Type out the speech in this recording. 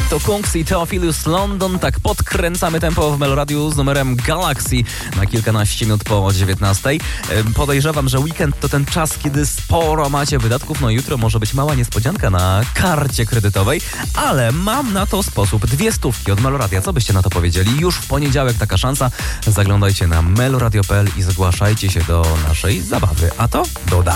To Kungs i Theophilus London. Tak podkręcamy tempo w Meloradiu z numerem Galaxy na kilkanaście minut po 19. Podejrzewam, że weekend to ten czas, kiedy sporo macie wydatków. No jutro może być mała niespodzianka na karcie kredytowej, ale mam na to sposób. 200 od Meloradia. Co byście na to powiedzieli? Już w poniedziałek taka szansa. Zaglądajcie na meloradio.pl i zgłaszajcie się do naszej zabawy. A to doda.